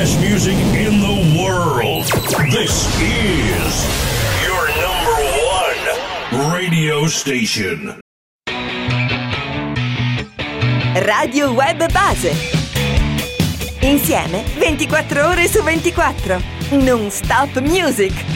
best music in the world. This is your number one radio station. Radio Web Base. Insieme 24 ore su 24. Non stop music.